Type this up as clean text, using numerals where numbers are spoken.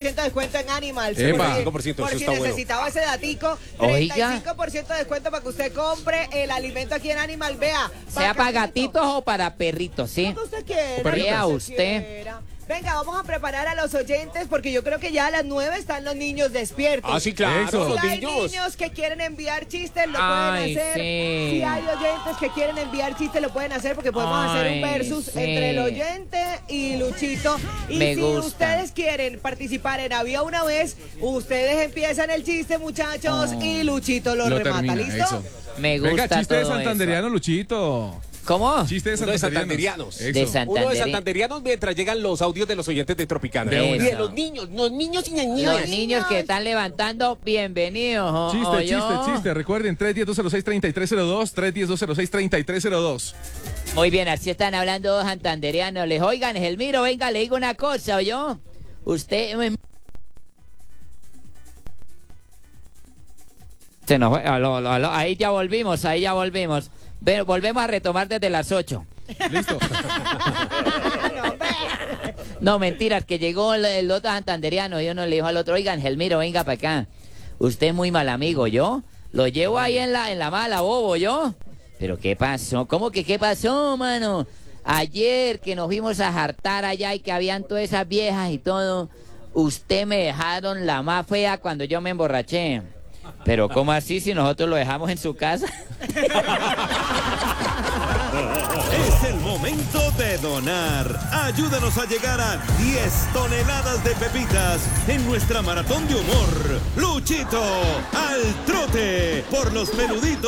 35% de descuento en Animal. 35%, por eso si está bueno. necesitaba ese datico. Oiga. 35% de descuento para que usted compre el alimento aquí en Animal. Vea. Sea para gatitos o para perritos, ¿sí? Lo que usted quiera. Vea lo que usted. quiera. Venga, vamos a preparar a los oyentes porque yo creo que ya a las 9 están los niños despiertos. Ah, sí, claro, Eso. los Si hay niños. niños que quieren enviar chistes, lo Ay, pueden hacer. sí. Si hay oyentes que quieren enviar chistes, lo pueden hacer porque podemos hacer un Ay, versus sí. entre el oyente y Luchito. Y Me si gusta. ustedes quieren participar en Había una vez, ustedes empiezan el chiste, muchachos, y Luchito lo remata. termina, ¿Listo? eso. Me gusta Venga, chiste de todo santanderiano, Luchito. eso. ¿Cómo? Chiste de Uno de santanderianos. santanderianos. Eso. De Santander. Uno de santanderianos mientras llegan los audios de los oyentes de Tropicana. De Y una. de los niños y las niñas. Los niños que están levantando, bienvenidos. Chiste. Recuerden, 310-206-3302, 310-206-3302. Muy bien, así están hablando dos santanderianos. Les oigan, Gelmiro, venga, le digo una cosa, ¿oyó? Usted... Se nos fue. Aló. Ahí ya volvimos. Pero volvemos a retomar desde las 8. Listo. No, mentiras, que llegó el otro santanderiano. Yo no le dijo al otro, oigan, Gelmiro, venga para acá. Usted es muy mal amigo, ¿yo? Lo llevo ahí en la mala, bobo, ¿yo? ¿Pero qué pasó? ¿Cómo que qué pasó, mano? Ayer que nos fuimos a jartar allá y que habían todas esas viejas y todo, usted me dejaron la más fea cuando yo me emborraché. Pero ¿cómo así si nosotros lo dejamos en su casa? Es el momento de donar. Ayúdanos a llegar a 10 toneladas de pepitas en nuestra maratón de humor. Luchito al trote por los peluditos.